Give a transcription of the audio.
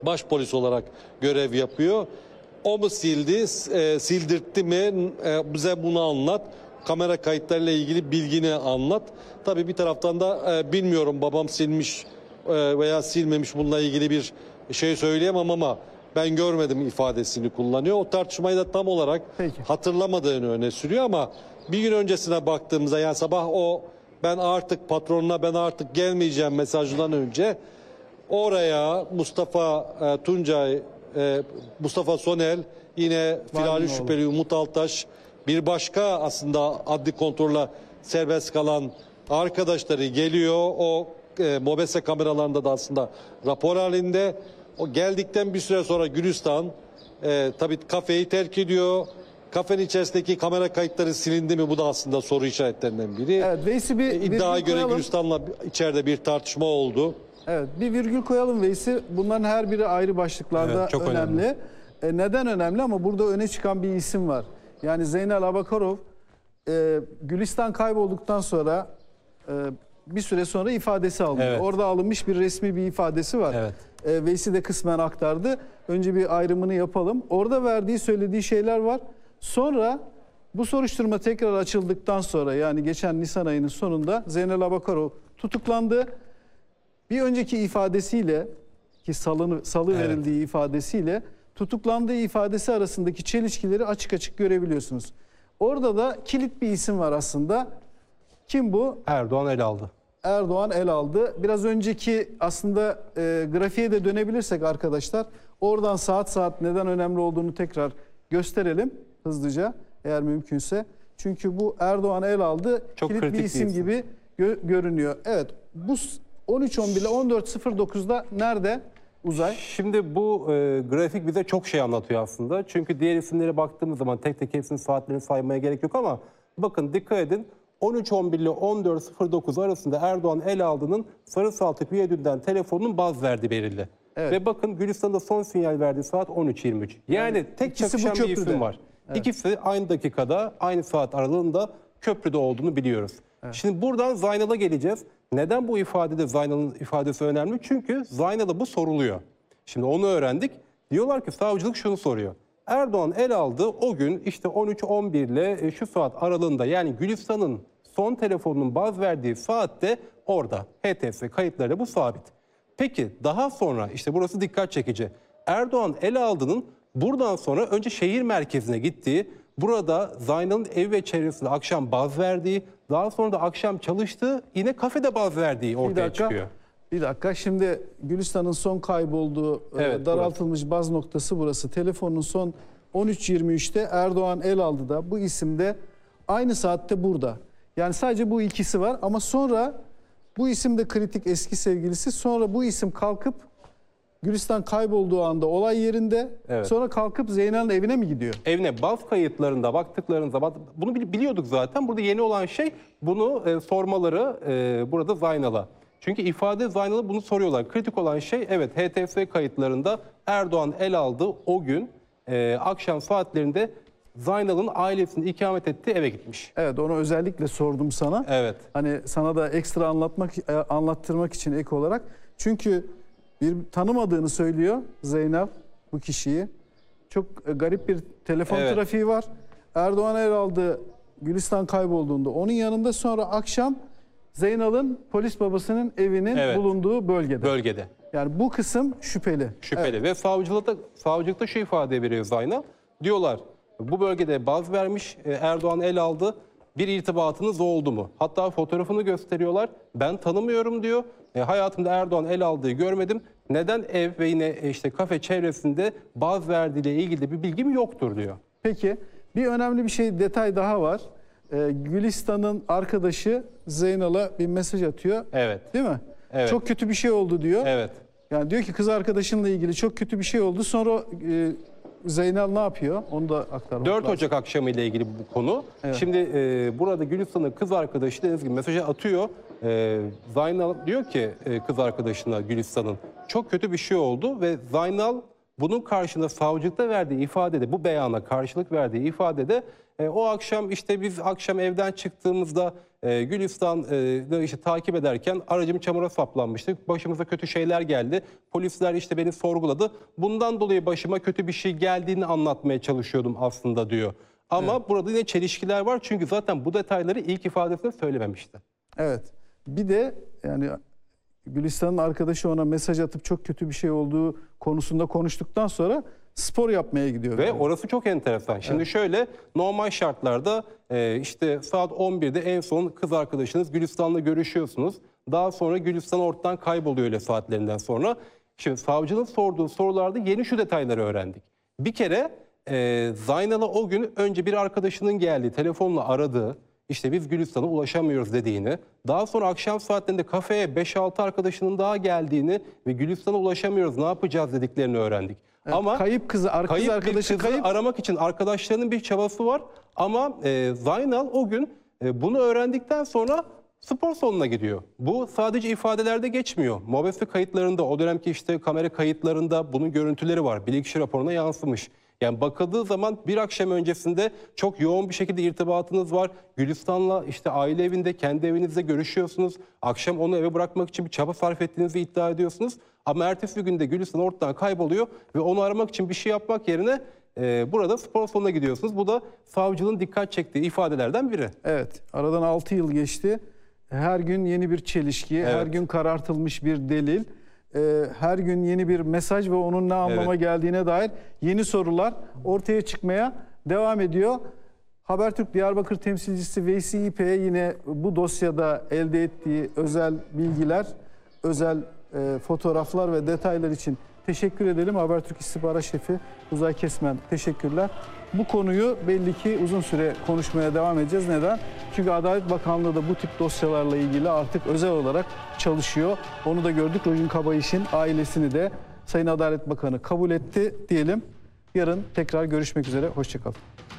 baş polis olarak görev yapıyor. O mu sildi, sildirtti mi? Bize bunu anlat. Kamera kayıtlarıyla ilgili bilgini anlat. Tabii bir taraftan da bilmiyorum babam silmiş veya silmemiş, bununla ilgili bir şey söyleyemem ama ben görmedim ifadesini kullanıyor. O tartışmayı da tam olarak hatırlamadığını öne sürüyor ama bir gün öncesine baktığımızda, yani sabah o ben artık patronuna ben artık gelmeyeceğim mesajından önce oraya Mustafa Tuncay, Mustafa Sonel, yine firari şüpheli Umut Altaş, bir başka aslında adli kontrolle serbest kalan arkadaşları geliyor. O MOBESE kameralarında da aslında rapor halinde. O geldikten bir süre sonra Gülistan tabii kafeyi terk ediyor. Kafenin içerisindeki kamera kayıtları silindi mi? Bu da aslında soru işaretlerinden biri. Evet, Veysi İddiaya göre Gülistan'la içeride bir tartışma oldu. Evet, bir virgül koyalım Veysi. Bunların her biri ayrı başlıklarda evet, çok önemli. Neden önemli? Ama burada öne çıkan bir isim var. Yani Zeynel Abakarov Gülistan kaybolduktan sonra bir süre sonra ifadesi alındı. Evet. Orada alınmış bir resmi bir ifadesi var. Evet. Veysi de kısmen aktardı. Önce bir ayrımını yapalım. Orada verdiği, söylediği şeyler var. Sonra bu soruşturma tekrar açıldıktan sonra, yani geçen Nisan ayının sonunda Zeynel Abakarov tutuklandı. Bir önceki ifadesiyle, ki salı verildiği ifadesiyle tutuklandığı ifadesi arasındaki çelişkileri açık açık görebiliyorsunuz. Orada da kilit bir isim var aslında. Kim bu? Erdoğan el aldı. Erdoğan el aldı. Biraz önceki aslında grafiğe de dönebilirsek arkadaşlar, oradan saat neden önemli olduğunu tekrar gösterelim hızlıca eğer mümkünse. Çünkü bu Erdoğan el aldı, çok kilit bir isim gibi görünüyor. Evet, bu 13.11 ile 14.09'da nerede Uzay? Şimdi bu grafik bize çok şey anlatıyor aslında. Çünkü diğer isimlere baktığımız zaman tek tek hepsinin saatlerini saymaya gerek yok ama bakın dikkat edin. 13.11 ile 14.09 arasında Erdoğan el aldığının Sarısaltı Viyadüğü'nden telefonun baz verdiği verildi. Evet. Ve bakın Gülistan'da son sinyal verdiği saat 13.23. Yani tek çakışan bir isim var. Evet. İkisi aynı dakikada, aynı saat aralığında köprüde olduğunu biliyoruz. Evet. Şimdi buradan Zaynal'a geleceğiz. Neden bu ifadede Zaynal'ın ifadesi önemli? Çünkü Zaynal'a bu soruluyor. Şimdi onu öğrendik. Diyorlar ki savcılık şunu soruyor. Erdoğan el aldı o gün işte 13-11 ile şu saat aralığında, yani Gülistan'ın son telefonunun baz verdiği saatte orada. HTS kayıtlarıyla bu sabit. Peki daha sonra işte burası dikkat çekici. Erdoğan el aldığının buradan sonra önce şehir merkezine gittiği, burada Zaynal'ın ev ve çevresinde akşam baz verdiği, daha sonra da akşam çalıştığı, yine kafede baz verdiği ortaya çıkıyor. Bir dakika, şimdi Gülistan'ın son kaybolduğu daraltılmış baz noktası burası. Telefonun son 13.23'te Erdoğan el aldı da bu isim de aynı saatte burada. Yani sadece bu ikisi var ama sonra bu isim de kritik, eski sevgilisi. Sonra bu isim kalkıp Gülistan kaybolduğu anda olay yerinde, sonra kalkıp Zeynel'in evine mi gidiyor? Evine baz kayıtlarında baktıklarında bunu biliyorduk zaten. Burada yeni olan şey bunu sormaları burada Zaynal'a. Çünkü ifade Zaynal'a bunu soruyorlar. Kritik olan şey HTS kayıtlarında Erdoğan el aldı o gün akşam saatlerinde Zaynal'ın ailesinin ikamet ettiği eve gitmiş. Evet, onu özellikle sordum sana. Evet. Hani sana da ekstra anlattırmak için ek olarak. Çünkü bir tanımadığını söylüyor Zeynel bu kişiyi. Çok garip bir telefon trafiği var. Erdoğan el aldı Gülistan kaybolduğunda onun yanında, sonra akşam Zeynel'in polis babasının evinin bulunduğu bölgede. Yani bu kısım şüpheli. Şüpheli ve savcılıkta şu ifade veriyor Zaynal. Diyorlar bu bölgede baz vermiş, Erdoğan el aldı. Bir irtibatınız oldu mu? Hatta fotoğrafını gösteriyorlar. Ben tanımıyorum diyor. Hayatımda Erdoğan el aldığı görmedim. Neden ev ve yine işte kafe çevresinde baz verdiğiyle ilgili de bir bilgim yoktur diyor. Peki bir önemli bir detay daha var. Gülistan'ın arkadaşı Zeynal'a bir mesaj atıyor. Evet. Değil mi? Evet. Çok kötü bir şey oldu diyor. Evet. Yani diyor ki kız arkadaşınla ilgili çok kötü bir şey oldu. Sonra Zeynel ne yapıyor? Onu da aktarmak 4 lazım. Ocak akşamı ile ilgili bu konu. Evet. Şimdi burada Gülistan'ın kız arkadaşı dediğiniz gibi mesajı atıyor. Zaynal diyor ki kız arkadaşına Gülistan'ın çok kötü bir şey oldu ve Zaynal bunun karşılığında savcılıkta verdiği ifadede, bu beyana karşılık verdiği ifadede O akşam işte biz akşam evden çıktığımızda Gülistan'ı işte takip ederken aracım çamura saplanmıştı. Başımıza kötü şeyler geldi. Polisler işte beni sorguladı. Bundan dolayı başıma kötü bir şey geldiğini anlatmaya çalışıyordum aslında diyor. Ama burada yine çelişkiler var çünkü zaten bu detayları ilk ifadesinde söylememişti. Evet. Bir de yani Gülistan'ın arkadaşı ona mesaj atıp çok kötü bir şey olduğu konusunda konuştuktan sonra spor yapmaya gidiyor. Ve orası çok enteresan. Şimdi şöyle, normal şartlarda işte saat 11'de en son kız arkadaşınız Gülistan'la görüşüyorsunuz. Daha sonra Gülistan ortadan kayboluyor öyle saatlerinden sonra. Şimdi savcının sorduğu sorularda yeni şu detayları öğrendik. Bir kere Zaynal'a o gün önce bir arkadaşının geldiği, telefonla aradığı, işte biz Gülistan'a ulaşamıyoruz dediğini, daha sonra akşam saatlerinde kafeye 5-6 arkadaşının daha geldiğini ve Gülistan'a ulaşamıyoruz ne yapacağız dediklerini öğrendik. Evet, Ama kayıp kızı, kız arkadaşı kayıp. aramak için arkadaşlarının bir çabası var ama Zaynal o gün bunu öğrendikten sonra spor salonuna gidiyor. Bu sadece ifadelerde geçmiyor. Mobese kayıtlarında, o dönemki işte kamera kayıtlarında bunun görüntüleri var. Bilirkişi raporuna yansımış. Yani bakıldığı zaman bir akşam öncesinde çok yoğun bir şekilde irtibatınız var. Gülistan'la işte aile evinde, kendi evinizde görüşüyorsunuz. Akşam onu eve bırakmak için bir çaba sarf ettiğinizi iddia ediyorsunuz. Ama ertesi günde Gülistan ortadan kayboluyor ve onu aramak için bir şey yapmak yerine burada spor salonuna gidiyorsunuz. Bu da savcılığın dikkat çektiği ifadelerden biri. Evet. Aradan 6 yıl geçti. Her gün yeni bir çelişki, her gün karartılmış bir delil, her gün yeni bir mesaj ve onun ne anlama geldiğine dair yeni sorular ortaya çıkmaya devam ediyor. Habertürk Diyarbakır temsilcisi Veysi İpek'e yine bu dosyada elde ettiği özel bilgiler, özel fotoğraflar ve detaylar için teşekkür edelim. Habertürk İstihbarat Şefi Uzay Kesmen, teşekkürler. Bu konuyu belli ki uzun süre konuşmaya devam edeceğiz. Neden? Çünkü Adalet Bakanlığı da bu tip dosyalarla ilgili artık özel olarak çalışıyor. Onu da gördük. Rojin Kabayiş'in ailesini de Sayın Adalet Bakanı kabul etti diyelim. Yarın tekrar görüşmek üzere. Hoşça kalın.